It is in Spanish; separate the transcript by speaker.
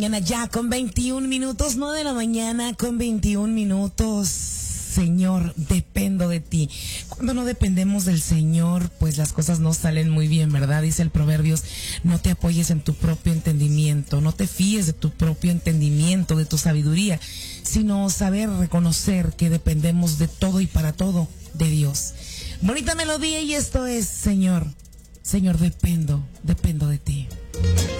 Speaker 1: Mañana ya con 21 minutos, 9 de la mañana con 21 minutos. Señor, dependo de ti. Cuando no dependemos del Señor, pues las cosas no salen muy bien, ¿verdad? Dice el Proverbios, no te apoyes en tu propio entendimiento, no te fíes de tu propio entendimiento, de tu sabiduría, sino saber reconocer que dependemos de todo y para todo de Dios. Bonita melodía y esto es, Señor, dependo de ti.